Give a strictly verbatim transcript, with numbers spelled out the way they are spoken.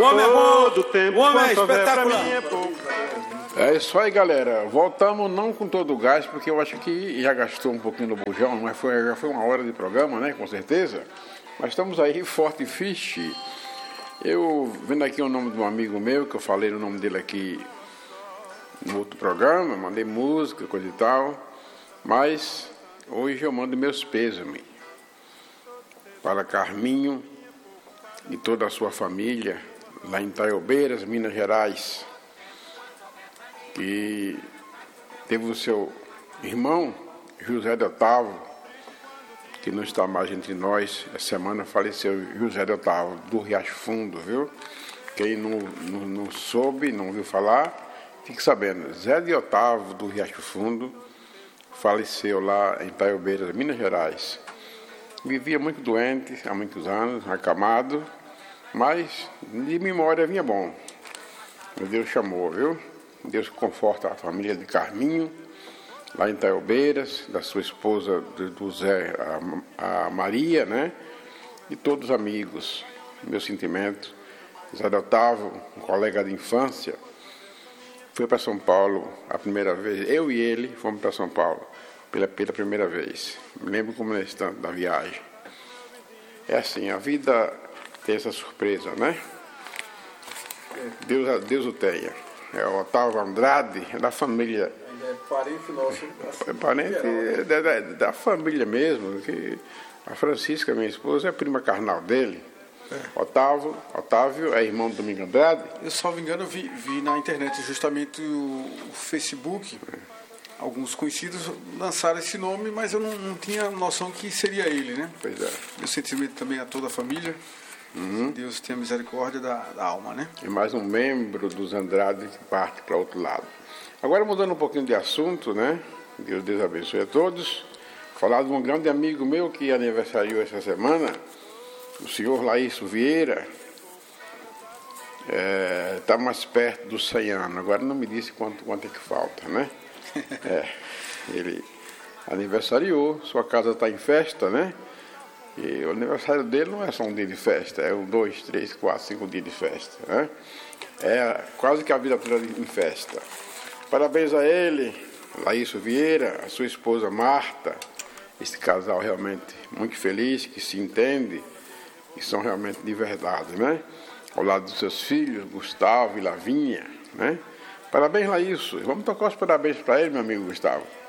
homem é bom, todo tempo, o homem é quanto houver pra espetacular. mim é pouco. É isso aí, galera. Voltamos não com todo o gás, porque eu acho que já gastou um pouquinho do bujão, mas foi, já foi uma hora de programa, né? Com certeza. Mas estamos aí, forte e fish. Eu vendo aqui o nome de um amigo meu, que eu falei o nome dele aqui no outro programa, mandei música, coisa e tal. Mas hoje eu mando meus pêsames para Carminho e toda a sua família, lá em Itaiobeiras, Minas Gerais, que teve o seu irmão, José de Otávio, que não está mais entre nós. Essa semana faleceu José de Otávio, do Riacho Fundo, viu? Quem não, não, não soube, não ouviu falar, fique sabendo. Zé de Otávio, do Riacho Fundo, faleceu lá em Itaiobeiras, Minas Gerais. Vivia muito doente há muitos anos, acamado, mas de memória vinha bom. Deus chamou, viu? Deus conforta a família de Carminho, lá em Itaiobeiras, da sua esposa, do Zé, a, a Maria, né? E todos os amigos. Meu sentimento. Zé de Otávio, um colega de infância, foi para São Paulo a primeira vez. Eu e ele fomos para São Paulo pela, pela primeira vez. Me lembro como é esse tanto da viagem. É assim, a vida tem essa surpresa, né? Deus, Deus o tenha. É o Otávio Andrade, é da família. É parente nosso. É parente da, da, da família mesmo. Que a Francisca, minha esposa, é prima carnal dele. É. Otávio, Otávio é irmão do Domingo Andrade. Eu, só me engano, vi, vi na internet justamente o, o Facebook. É. Alguns conhecidos lançaram esse nome, mas eu não, não tinha noção que seria ele, né? Pois é. Meu sentimento também a toda a família. Uhum. Deus tenha misericórdia da, da alma, né? É mais um membro dos Andrade que parte para outro lado. Agora, mudando um pouquinho de assunto, né? Deus, Deus abençoe a todos. Falar de um grande amigo meu que aniversariou essa semana, o senhor Laísio Vieira. Está é, mais perto dos cem anos. Agora não me disse quanto, quanto é que falta, né? É, ele aniversariou, sua casa está em festa, né? E o aniversário dele não é só um dia de festa, é um, dois, três, quatro, cinco dias de festa, né? É quase que a vida toda em festa. Parabéns a ele, Laísio Vieira, a sua esposa Marta, esse casal realmente muito feliz, que se entende, e são realmente de verdade, né? Ao lado dos seus filhos, Gustavo e Lavinha, né? Parabéns, Laísio. Vamos tocar os parabéns para ele, meu amigo Gustavo.